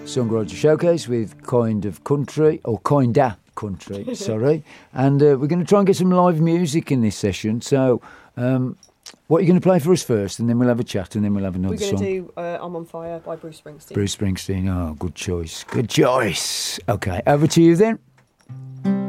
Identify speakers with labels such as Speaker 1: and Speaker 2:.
Speaker 1: Songwriter Showcase with Kinda Country, sorry. And we're going to try and get some live music in this session. So, what are you going to play for us first? And then we'll have a chat and then we'll have another song.
Speaker 2: We're going to do I'm on Fire by Bruce Springsteen.
Speaker 1: Bruce Springsteen, oh, good choice. Good choice. Okay, over to you then.